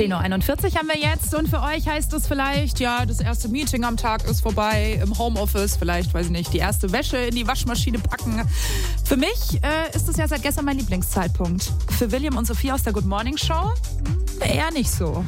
10.41 Uhr haben wir jetzt und für euch heißt es vielleicht, ja, das erste Meeting am Tag ist vorbei, im Homeoffice, vielleicht, weiß ich nicht, die erste Wäsche in die Waschmaschine packen. Für mich ist es ja seit gestern mein Lieblingszeitpunkt. Für William und Sophie aus der Good Morning Show eher nicht so.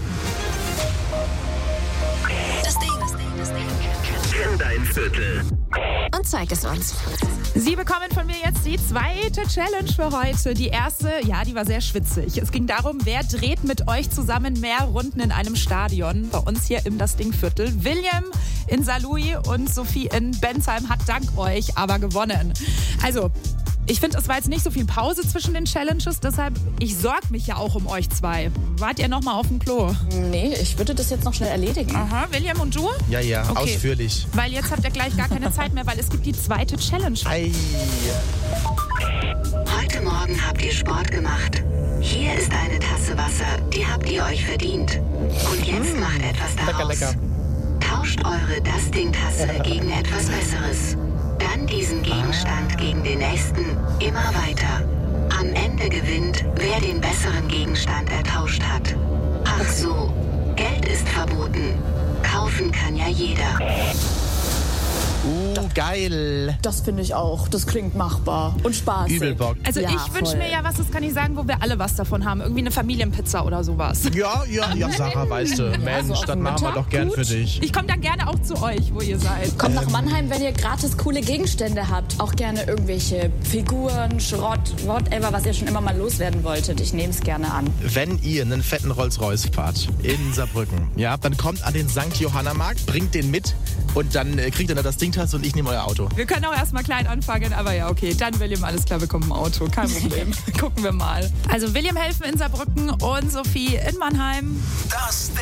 Das Ding. Kenn dein Viertel. Und zeig es uns. Sie bekommen von mir jetzt die zweite Challenge für heute. Die erste, ja, die war sehr schwitzig. Es ging darum, wer dreht mit euch zusammen mehr Runden in einem Stadion. Bei uns hier im Das Ding Viertel. William in Saarlouis und Sophie in Bensheim hat dank euch aber gewonnen. Also, ich finde, es war jetzt nicht so viel Pause zwischen den Challenges, deshalb, ich sorge mich ja auch um euch zwei. Wart ihr noch mal auf dem Klo? Nee, ich würde das jetzt noch schnell erledigen. Aha, William und du? Ja, Okay. ausführlich. Weil jetzt habt ihr gleich gar keine Zeit mehr, weil es gibt die zweite Challenge. Ei. Heute Morgen habt ihr Sport gemacht. Hier ist eine Tasse Wasser, die habt ihr euch verdient. Und jetzt macht etwas daraus. Lecker. Tauscht eure Das-Ding-Tasse gegen etwas Besseres. Dann diesen Gegenstand gegen den nächsten, immer weiter. Am Ende gewinnt, wer den besseren Gegenstand ertauscht hat. Ach so, Geld ist verboten. Kaufen kann ja jeder. Geil. Das finde ich auch. Das klingt machbar und spaßig. Übel Bock. Also Ja, ich wünsche voll. mir ja was, das kann ich sagen, wo wir alle was davon haben. Irgendwie eine Familienpizza oder sowas. Ja, Sarah, weißt du. Mensch, so auf das den machen wir Mittag, doch gern gut. für dich. Ich komme dann gerne auch zu euch, wo ihr seid. Kommt nach Mannheim, wenn ihr gratis coole Gegenstände habt. Auch gerne irgendwelche Figuren, Schrott, whatever, was ihr schon immer mal loswerden wolltet. Ich nehme es gerne an. Wenn ihr einen fetten Rolls-Royce fahrt in Saarbrücken, ja, dann kommt an den St. Johanna Markt, bringt den mit und dann kriegt ihr da das Ding-Tasse und ich nehme euer Auto. Wir können auch erstmal klein anfangen, aber ja, okay. Dann William, alles klar, wir kommen im Auto. Kein Problem. Gucken wir mal. Also William helfen in Saarbrücken und Sophie in Mannheim. Das Ding.